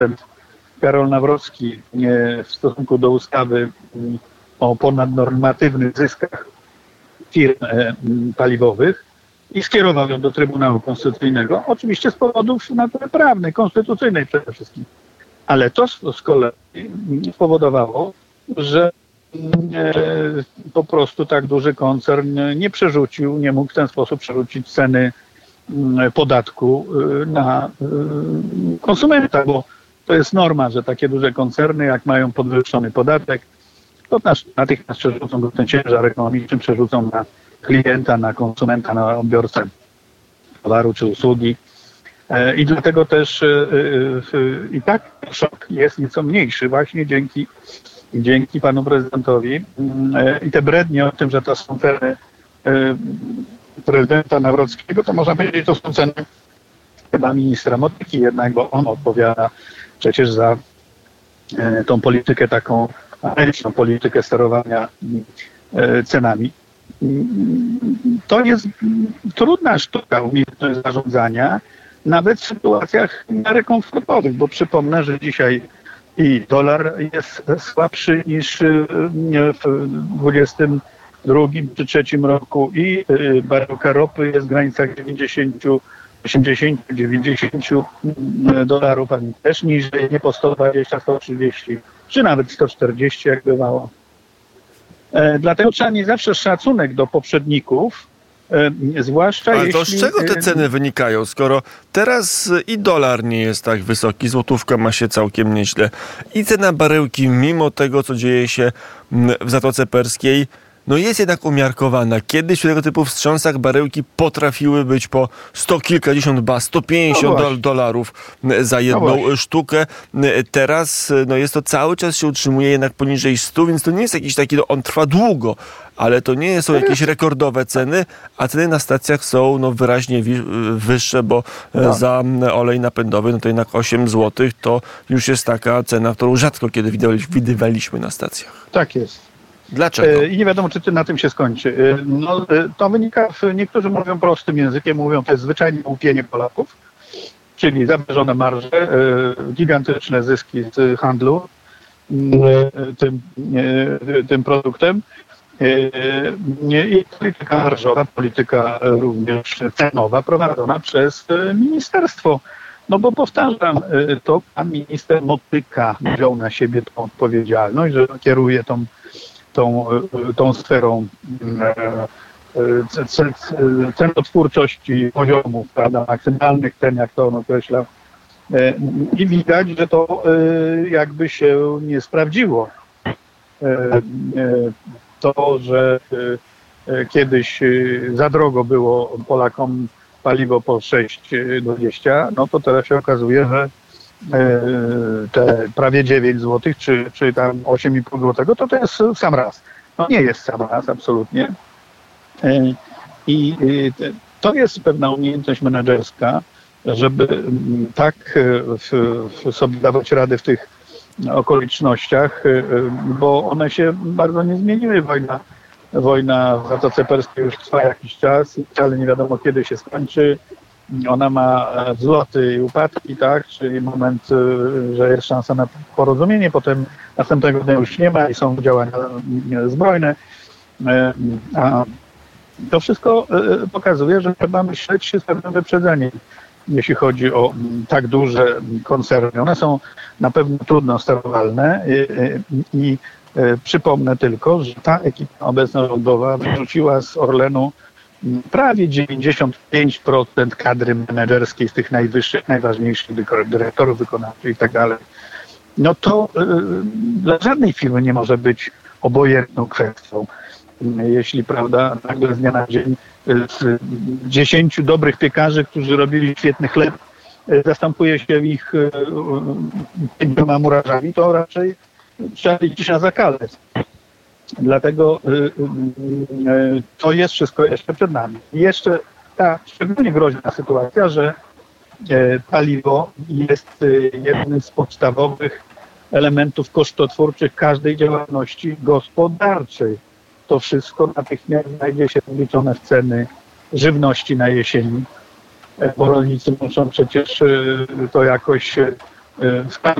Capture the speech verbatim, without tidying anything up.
prezydent Karol Nawrocki w stosunku do ustawy o ponadnormatywnych zyskach firm paliwowych i skierował ją do Trybunału Konstytucyjnego, oczywiście z powodów natury prawnej, konstytucyjnej przede wszystkim. Ale to z kolei spowodowało, że po prostu tak duży koncern nie przerzucił, nie mógł w ten sposób przerzucić ceny podatku na konsumenta, bo to jest norma, że takie duże koncerny, jak mają podwyższony podatek, to natychmiast przerzucą go ten ciężar ekonomiczny, przerzucą na klienta, na konsumenta, na odbiorcę towaru czy usługi. I dlatego też i tak szok jest nieco mniejszy właśnie dzięki, dzięki panu prezydentowi. I te brednie o tym, że to są ceny prezydenta Nawrockiego, to można powiedzieć, to są ceny chyba ministra Motyki jednak, bo on odpowiada przecież za tą politykę taką, ręczną politykę sterowania cenami. To jest trudna sztuka, umiejętność zarządzania, nawet w sytuacjach w miarę komfortowych, bo przypomnę, że dzisiaj i dolar jest słabszy niż w dwudziestym drugim czy trzecim roku i baryłka ropy jest w granicach dziewięćdziesiąt, osiemdziesiąt, dziewięćdziesiąt dolarów, a też niżej, nie po sto dwadzieścia, sto trzydzieści, czy nawet sto czterdzieści, jak bywało. Dlatego trzeba mieć zawsze szacunek do poprzedników, zwłaszcza Ale jeśli... to z czego te ceny wynikają, skoro teraz i dolar nie jest tak wysoki, złotówka ma się całkiem nieźle i cena baryłki, mimo tego, co dzieje się w Zatoce Perskiej, no jest jednak umiarkowana. Kiedyś w tego typu wstrząsach baryłki potrafiły być po sto kilkadziesiąt ba, sto pięćdziesiąt no dolarów za jedną no sztukę. Teraz no jest to cały czas się utrzymuje jednak poniżej stu, więc to nie jest jakiś taki, no on trwa długo, ale to nie są jakieś rekordowe ceny, a ceny na stacjach są no wyraźnie wi- wyższe, bo no. za olej napędowy, no to jednak osiem złotych to już jest taka cena, którą rzadko kiedy widywaliśmy na stacjach. Tak jest. Dlaczego? I nie wiadomo, czy to na tym się skończy. No, to wynika, niektórzy mówią prostym językiem, mówią, to jest zwyczajnie łupienie Polaków, czyli zamierzone marże, gigantyczne zyski z handlu tym, tym produktem i polityka marżowa, polityka również cenowa prowadzona przez ministerstwo. No bo powtarzam, to pan minister Motyka wziął na siebie tą odpowiedzialność, że kieruje tą Tą, tą sferą cenotwórczości poziomów, prawda, maksymalnych cen, jak to on określał. I widać, że to jakby się nie sprawdziło. To, że kiedyś za drogo było Polakom paliwo po sześć dwadzieścia, no to teraz się okazuje, że te prawie dziewięć złotych, czy, czy tam osiem i pół złotego, to to jest sam raz. No nie jest sam raz, absolutnie. I to jest pewna umiejętność menedżerska, żeby tak sobie dawać radę w tych okolicznościach, bo one się bardzo nie zmieniły. Wojna, wojna w Zatoce Perskiej już trwa jakiś czas i wcale nie wiadomo, kiedy się skończy. Ona ma wzloty i upadki, tak, czyli moment, że jest szansa na porozumienie, potem następnego dnia już nie ma i są działania zbrojne. A to wszystko pokazuje, że trzeba myśleć z pewnym wyprzedzeniem, jeśli chodzi o tak duże koncerny. One są na pewno trudno sterowalne i, i przypomnę tylko, że ta ekipa obecna rządowa wyrzuciła z Orlenu prawie dziewięćdziesiąt pięć procent kadry menedżerskiej z tych najwyższych, najważniejszych dyrektorów wykonawczych i tak dalej. No to y, dla żadnej firmy nie może być obojętną kwestią. Jeśli, prawda, nagle z dnia na dzień z dziesięciu dobrych piekarzy, którzy robili świetny chleb, zastępuje się ich pięcioma murarzami, to raczej trzeba liczyć na zakalec. Dlatego y, y, to jest wszystko jeszcze przed nami. I jeszcze ta szczególnie groźna sytuacja, że y, paliwo jest y, jednym z podstawowych elementów kosztotwórczych każdej działalności gospodarczej. To wszystko natychmiast znajdzie się wliczone w ceny żywności na jesieni, bo rolnicy muszą przecież y, to jakoś y, w